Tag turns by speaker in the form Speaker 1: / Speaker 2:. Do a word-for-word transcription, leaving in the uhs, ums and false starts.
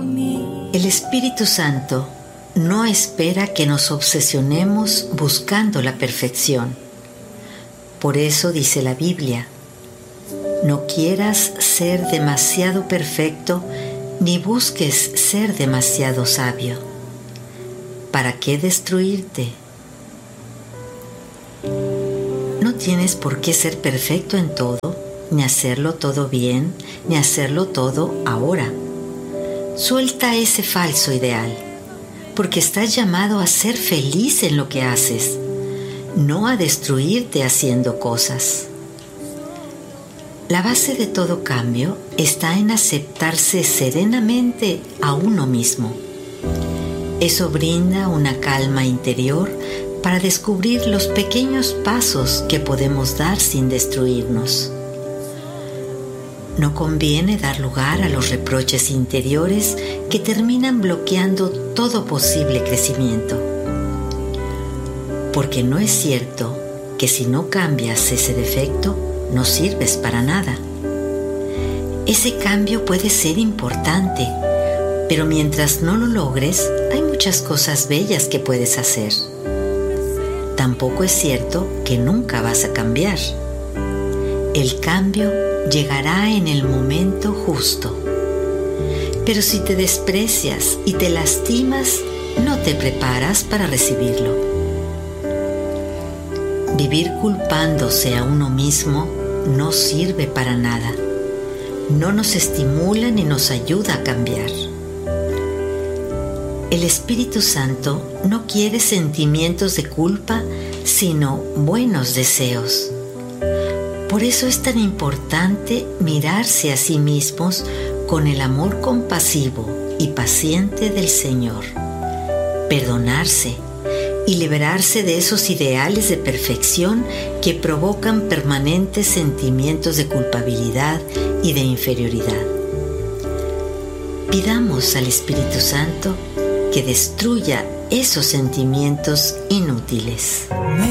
Speaker 1: El Espíritu Santo no espera que nos obsesionemos buscando la perfección. Por eso dice la Biblia: no quieras ser demasiado perfecto ni busques ser demasiado sabio. ¿Para qué destruirte? No tienes por qué ser perfecto en todo, ni hacerlo todo bien, ni hacerlo todo ahora. Suelta ese falso ideal, porque estás llamado a ser feliz en lo que haces, no a destruirte haciendo cosas. La base de todo cambio está en aceptarse serenamente a uno mismo. Eso brinda una calma interior para descubrir los pequeños pasos que podemos dar sin destruirnos. No conviene dar lugar a los reproches interiores que terminan bloqueando todo posible crecimiento. Porque no es cierto que si no cambias ese defecto, no sirves para nada. Ese cambio puede ser importante, pero mientras no lo logres, hay muchas cosas bellas que puedes hacer. Tampoco es cierto que nunca vas a cambiar. El cambio llegará en el momento justo. Pero si te desprecias y te lastimas, no te preparas para recibirlo. Vivir culpándose a uno mismo no sirve para nada. No nos estimula ni nos ayuda a cambiar. El Espíritu Santo no quiere sentimientos de culpa, sino buenos deseos. Por eso es tan importante mirarse a sí mismos con el amor compasivo y paciente del Señor, perdonarse y liberarse de esos ideales de perfección que provocan permanentes sentimientos de culpabilidad y de inferioridad. Pidamos al Espíritu Santo que destruya esos sentimientos inútiles.